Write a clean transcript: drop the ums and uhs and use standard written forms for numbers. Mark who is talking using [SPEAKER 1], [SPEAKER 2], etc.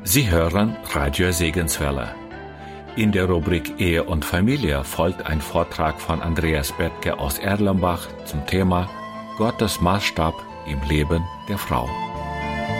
[SPEAKER 1] Sie hören Radio Segenswelle. In der Rubrik Ehe und Familie folgt ein Vortrag von Andreas Bethke aus Erlenbach zum Thema Gottes Maßstab im Leben der Frau.